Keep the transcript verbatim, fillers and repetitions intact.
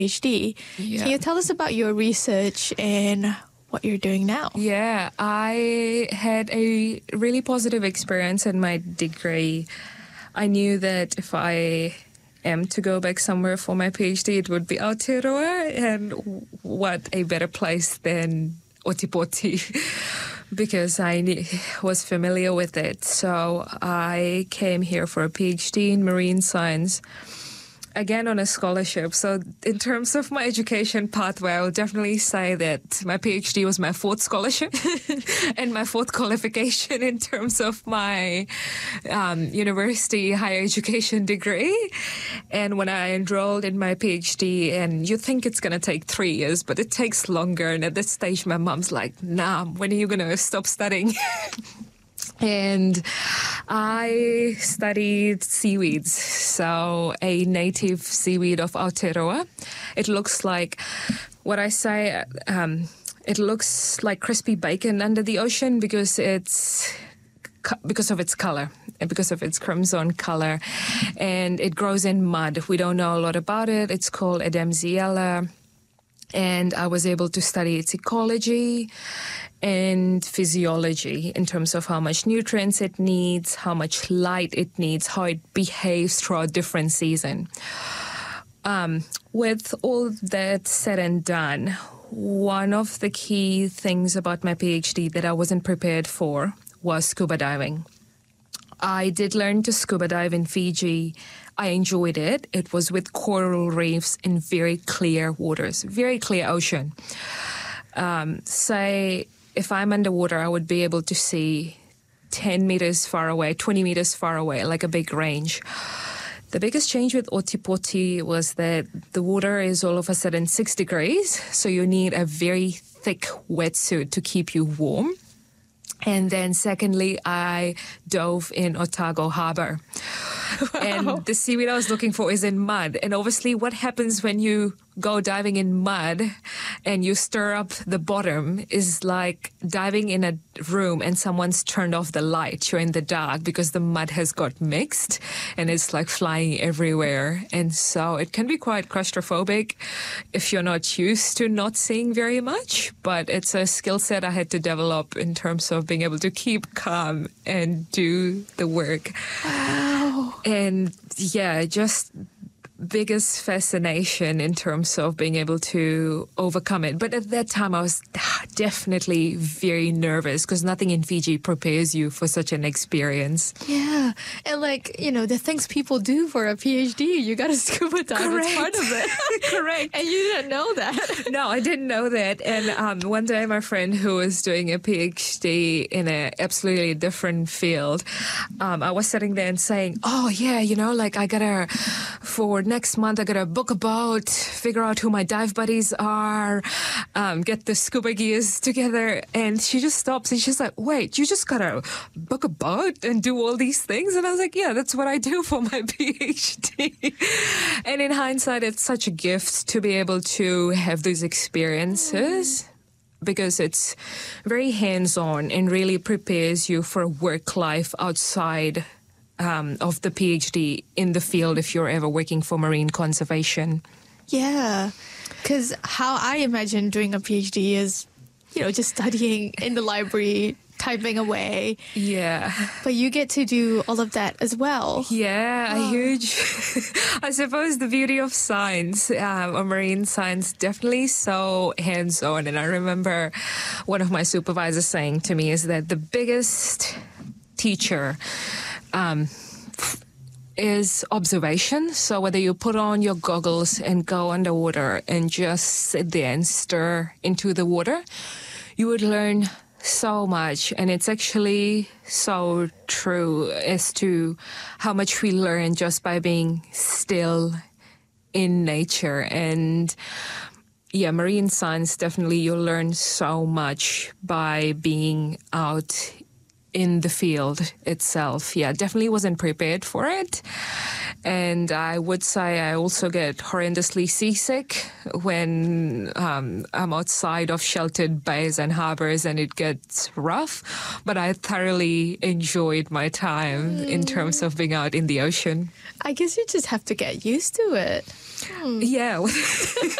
PhD. Yeah. Can you tell us about your research and what you're doing now? Yeah, I had a really positive experience in my degree. I knew that if I am to go back somewhere for my PhD, it would be Aotearoa, and what a better place than Otipoti, because I knew, was familiar with it. So I came here for a PhD in marine science, again on a scholarship. So in terms of my education pathway, I will definitely say that my PhD was my fourth scholarship and my fourth qualification in terms of my um, university higher education degree. And when I enrolled in my PhD, and you think it's going to take three years, but it takes longer. And at this stage, my mom's like, nah, when are you going to stop studying? And I studied seaweeds, so a native seaweed of Aotearoa. It looks like, what I say, um, it looks like crispy bacon under the ocean because it's because of its color and because of its crimson color. And it grows in mud. We don't know a lot about it. It's called Adamsiella. And I was able to study its ecology and physiology in terms of how much nutrients it needs, how much light it needs, how it behaves throughout different seasons. Um, with all that said and done, one of the key things about my PhD that I wasn't prepared for was scuba diving. I did learn to scuba dive in Fiji. I enjoyed it. It was with coral reefs in very clear waters, very clear ocean. Um, say, if I'm underwater, I would be able to see ten meters far away, twenty meters far away, like a big range. The biggest change with Otipoti was that the water is all of a sudden six degrees, so you need a very thick wetsuit to keep you warm. And then secondly, I dove in Otago Harbour. Wow. And the seaweed I was looking for is in mud. And obviously what happens when you go diving in mud and you stir up the bottom is like diving in a room and someone's turned off the light. You're in the dark because the mud has got mixed and it's like flying everywhere. And so it can be quite claustrophobic if you're not used to not seeing very much. But it's a skill set I had to develop in terms of being able to keep calm and do the work. Wow. And yeah, just biggest fascination in terms of being able to overcome it. But at that time, I was definitely very nervous because nothing in Fiji prepares you for such an experience. Yeah. And like, you know, the things people do for a PhD, you got to scuba dive. Correct. It's part of it. Correct. And you didn't know that. No, I didn't know that. And um, one day my friend who was doing a PhD in an absolutely different field, um, I was sitting there and saying, oh, yeah, you know, like I got to, for next month, I got to book a boat, figure out who my dive buddies are, um, get the scuba gears together. And she just stops and she's like, wait, you just got to book a boat and do all these things? And I was like, yeah, that's what I do for my PhD. And in hindsight, it's such a gift to be able to have those experiences because it's very hands-on and really prepares you for work life outside Um, of the PhD in the field if you're ever working for marine conservation. Yeah, because how I imagine doing a PhD is, you know, just studying in the library, typing away. Yeah. But you get to do all of that as well. Yeah, oh. a huge, I suppose the beauty of science, um, or marine science, definitely so hands-on. And I remember one of my supervisors saying to me is that the biggest teacher Um, is observation. So whether you put on your goggles and go underwater and just sit there and stir into the water, you would learn so much. And it's actually so true as to how much we learn just by being still in nature. And yeah, marine science, definitely you'll learn so much by being out in the field itself. Yeah, definitely wasn't prepared for it. And I would say I also get horrendously seasick when um, I'm outside of sheltered bays and harbors and it gets rough. But I thoroughly enjoyed my time mm. in terms of being out in the ocean. I guess you just have to get used to it. Yeah.